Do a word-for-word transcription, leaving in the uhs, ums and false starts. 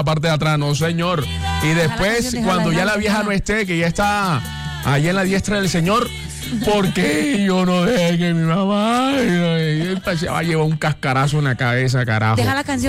la parte de atrás, no señor. Y después, cuando ya la vieja no esté, que ya está ahí en la diestra del Señor, ¿por qué yo no dejé que mi mamá? Y, y, y, va a llevar un cascarazo en la cabeza, carajo. Deja la canción.